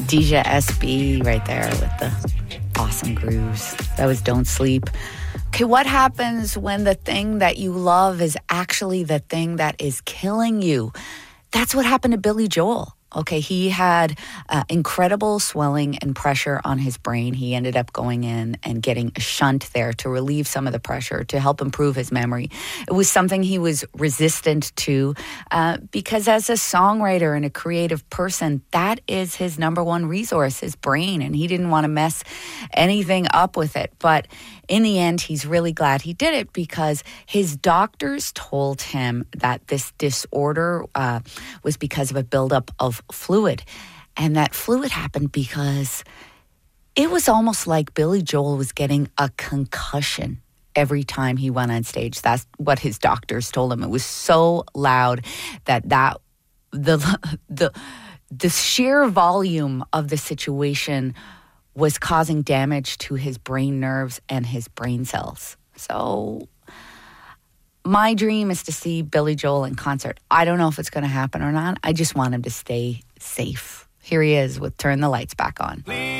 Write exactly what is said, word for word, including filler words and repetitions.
Deja S B right there with the awesome grooves. That was Don't Sleep. Okay, what happens when the thing that you love is actually the thing that is killing you? That's what happened to Billy Joel. Okay, he had uh, incredible swelling and pressure on his brain. He ended up going in and getting a shunt there to relieve some of the pressure, to help improve his memory. It was something he was resistant to uh, because as a songwriter and a creative person, that is his number one resource, his brain, and he didn't want to mess anything up with it. But in the end, he's really glad he did it because his doctors told him that this disorder uh, was because of a buildup of fluid. And that fluid happened because it was almost like Billy Joel was getting a concussion every time he went on stage. That's what his doctors told him. It was so loud that that the the the sheer volume of the situation was causing damage to his brain nerves and his brain cells. So my dream is to see Billy Joel in concert. I don't know if it's going to happen or not. I just want him to stay safe. Here he is with Turn the Lights Back On.